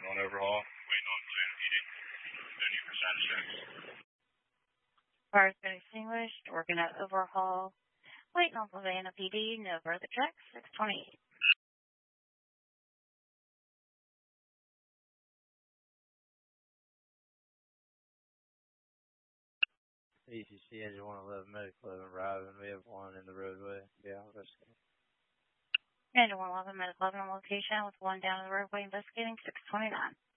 on overhaul. Waiting on Plan PD. No need for status checks. Fire's been extinguished. Working at overhaul. Waiting on Savannah PD. No further checks. 628. ECC engine 111 medical arriving. We have one in the roadway. Yeah, investigating. Engine 111 medical 11 on location with one down the roadway investigating. 629.